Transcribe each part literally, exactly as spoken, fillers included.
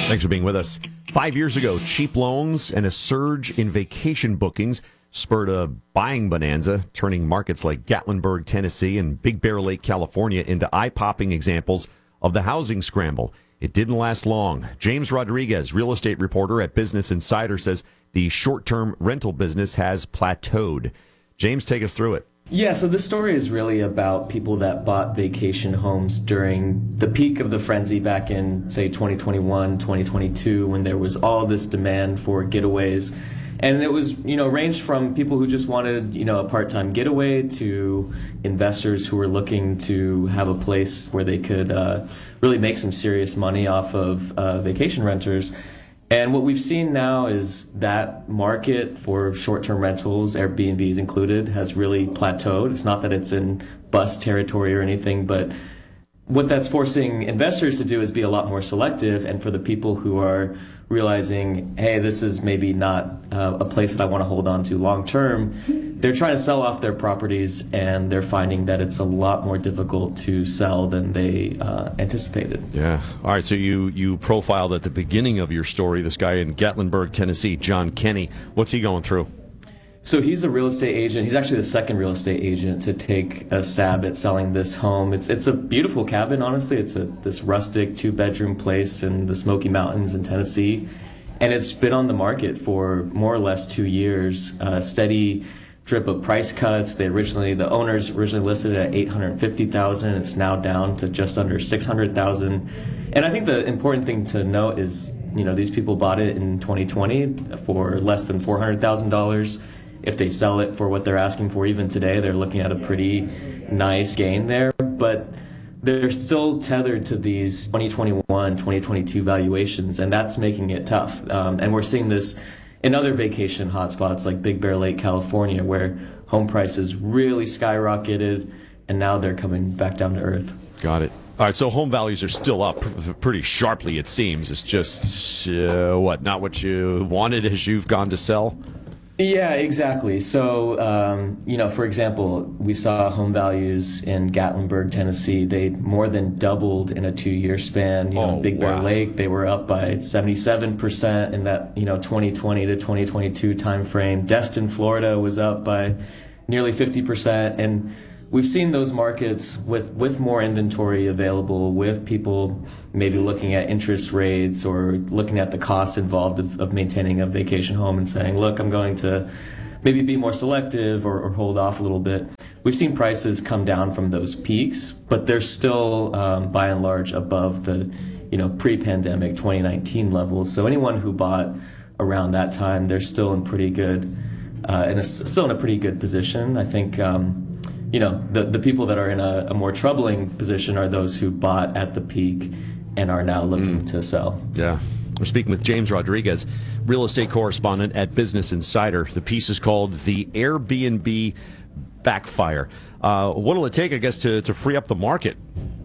Thanks for being with us. Five years ago, cheap loans and a surge in vacation bookings spurred a buying bonanza, turning markets like Gatlinburg, Tennessee, and Big Bear Lake, California, into eye-popping examples of the housing scramble. It didn't last long. James Rodriguez, real estate reporter at Business Insider, says the short-term rental business has plateaued. James, take us through it. Yeah, so this story is really about people that bought vacation homes during the peak of the frenzy back in, say, twenty twenty-one, twenty twenty-two, when there was all this demand for getaways. And it was, you know, ranged from people who just wanted, you know, a part-time getaway to investors who were looking to have a place where they could uh, really make some serious money off of uh, vacation renters. And what we've seen now is that market for short-term rentals, Airbnbs included, has really plateaued. It's not that it's in bust territory or anything, but what that's forcing investors to do is be a lot more selective. And for the people who are realizing, hey, this is maybe not uh, a place that I want to hold on to long term, they're trying to sell off their properties, and they're finding that it's a lot more difficult to sell than they uh, anticipated. Yeah. All right. So you, you profiled at the beginning of your story this guy in Gatlinburg, Tennessee, John Kenny. What's he going through? So he's a real estate agent. He's actually the second real estate agent to take a stab at selling this home. It's it's a beautiful cabin, honestly. It's a, this rustic two-bedroom place in the Smoky Mountains in Tennessee. And it's been on the market for more or less two years. A steady drip of price cuts. They originally, the owners originally listed it at eight hundred fifty thousand dollars. It's now down to just under six hundred thousand dollars. And I think the important thing to note is, you know, these people bought it in twenty twenty for less than four hundred thousand dollars. If they sell it for what they're asking for even today, they're looking at a pretty nice gain there. But they're still tethered to these twenty twenty-one, twenty twenty-two valuations, and that's making it tough. Um, and we're seeing this in other vacation hotspots like Big Bear Lake, California, where home prices really skyrocketed, and now they're coming back down to earth. Got it. All right, so home values are still up pretty sharply, it seems. It's just, uh, what, not what you wanted as you've gone to sell? Yeah, exactly. So, um, you know, for example, we saw home values in Gatlinburg, Tennessee. They more than doubled in a two-year span. You know, oh, in Big Bear wow. Lake, they were up by seventy-seven percent in that, you know, twenty twenty to twenty twenty-two timeframe. Destin, Florida was up by nearly fifty percent. And we've seen those markets with, with more inventory available, with people maybe looking at interest rates or looking at the costs involved of, of maintaining a vacation home and saying, look, I'm going to maybe be more selective or, or hold off a little bit. We've seen prices come down from those peaks, but they're still, um, by and large, above the, you know, pre-pandemic twenty nineteen levels. So anyone who bought around that time, they're still in pretty good, uh, in a, still in a pretty good position. I think, um, you know, the, the people that are in a, a more troubling position are those who bought at the peak and are now looking mm. to sell. Yeah. We're speaking with James Rodriguez, real estate correspondent at Business Insider. The piece is called The Airbnb Backfire. Uh, what will it take, I guess, to, to free up the market?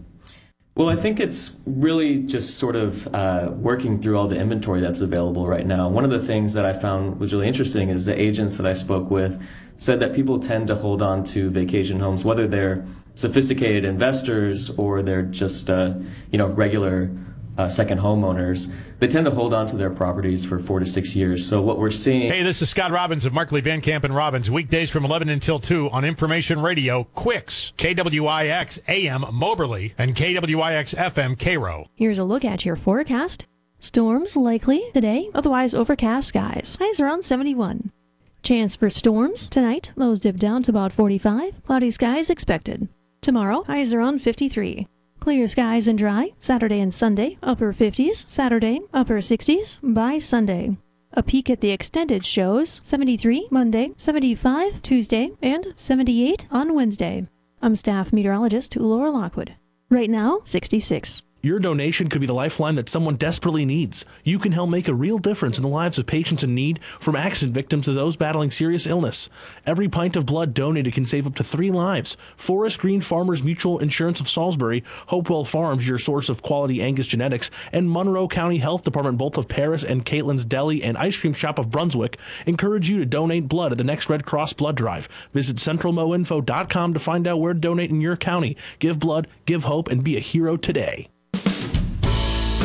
Well, I think it's really just sort of uh, working through all the inventory that's available right now. One of the things that I found was really interesting is the agents that I spoke with said that people tend to hold on to vacation homes, whether they're sophisticated investors or they're just, uh, you know, regular uh, second homeowners. They tend to hold on to their properties for four to six years. So what we're seeing... Hey, this is Scott Robbins of Markley, Van Camp and Robbins. Weekdays from eleven until two on Information Radio, Quicks, K W I X A M Moberly, and K W I X F M Cairo. Here's a look at your forecast. Storms likely today, otherwise overcast skies. Highs around seventy-one. Chance for storms tonight. Lows dip down to about forty-five. Cloudy skies expected. Tomorrow, highs around fifty-three. Clear skies and dry. Saturday and Sunday, upper fifties. Saturday, upper sixties. By Sunday. A peek at the extended shows. seventy-three Monday, seventy-five Tuesday, and seventy-eight on Wednesday. I'm staff meteorologist Laura Lockwood. Right now, sixty-six. Your donation could be the lifeline that someone desperately needs. You can help make a real difference in the lives of patients in need, from accident victims to those battling serious illness. Every pint of blood donated can save up to three lives. Forest Green Farmers Mutual Insurance of Salisbury, Hopewell Farms, your source of quality Angus genetics, and Monroe County Health Department, both of Paris and Caitlin's Deli and Ice Cream Shop of Brunswick, encourage you to donate blood at the next Red Cross blood drive. Visit central mo info dot com to find out where to donate in your county. Give blood, give hope, and be a hero today.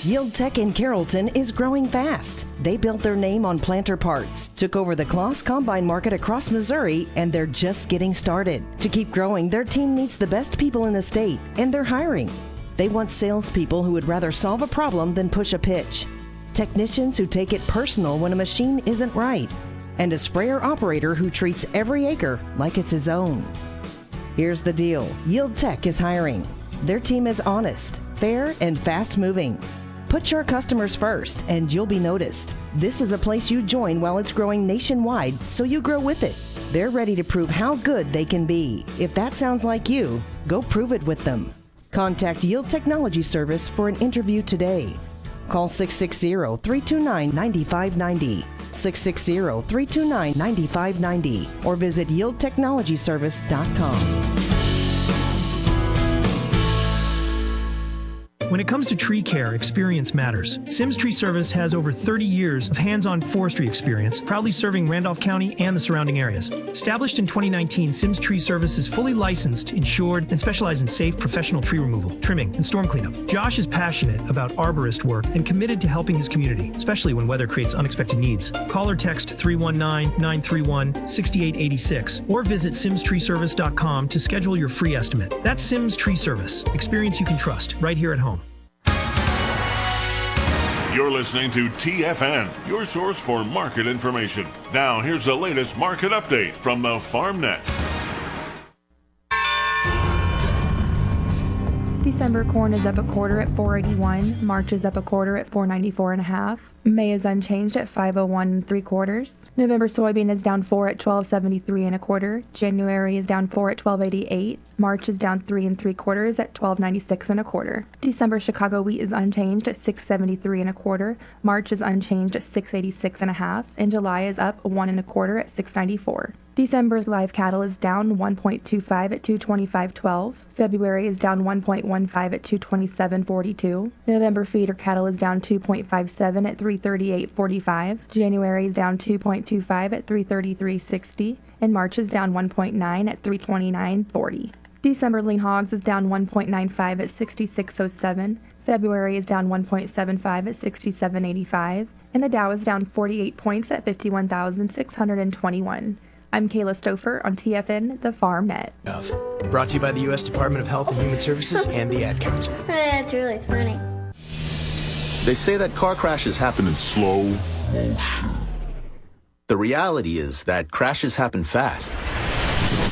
Yield Tech in Carrollton is growing fast. They built their name on planter parts, took over the Kloss Combine market across Missouri, and they're just getting started. To keep growing, their team needs the best people in the state, and they're hiring. They want salespeople who would rather solve a problem than push a pitch, technicians who take it personal when a machine isn't right, and a sprayer operator who treats every acre like it's his own. Here's the deal. Yield Tech is hiring. Their team is honest, fair, and fast-moving. Put your customers first, and you'll be noticed. This is a place you join while it's growing nationwide, so you grow with it. They're ready to prove how good they can be. If that sounds like you, go prove it with them. Contact Yield Technology Service for an interview today. Call six six zero, three two nine, nine five nine zero, six six zero, three two nine, nine five nine zero, or visit yield technology service dot com. When it comes to tree care, experience matters. Sims Tree Service has over thirty years of hands-on forestry experience, proudly serving Randolph County and the surrounding areas. Established in twenty nineteen, Sims Tree Service is fully licensed, insured, and specializes in safe professional tree removal, trimming, and storm cleanup. Josh is passionate about arborist work and committed to helping his community, especially when weather creates unexpected needs. Call or text three one nine, nine three one, six eight eight six or visit sims tree service dot com to schedule your free estimate. That's Sims Tree Service. Experience you can trust, right here at home. You're listening to T F N, your source for market information. Now, here's the latest market update from the FarmNet. December corn is up a quarter at four eighty-one. March is up a quarter at four ninety-four and a half. May is unchanged at five oh one and three quarters. November soybean is down four at twelve seventy-three and a quarter. January is down four at twelve eighty-eight. March is down three and three quarters at twelve ninety-six and a quarter. December Chicago wheat is unchanged at six seventy-three and a quarter. March is unchanged at six eighty-six and a half, and July is up one and a quarter at six ninety-four. December live cattle is down one point two five at two twenty-five twelve. February is down one point one five at two twenty-seven forty-two. November feeder cattle is down two point five seven at three thirty-eight forty-five. January is down two point two five at three thirty-three sixty, and March is down one point nine at three twenty-nine forty. December lean hogs is down one point nine five at sixty-six oh seven. February is down one point seven five at sixty-seven eighty-five, and the Dow is down forty-eight points at fifty-one thousand six hundred twenty-one. I'm Kayla Stouffer on T F N, the FarmNet. Brought to you by the U S Department of Health and Human Services and the Ad Council. That's really funny. They say that car crashes happen in slow motion. The reality is that crashes happen fast.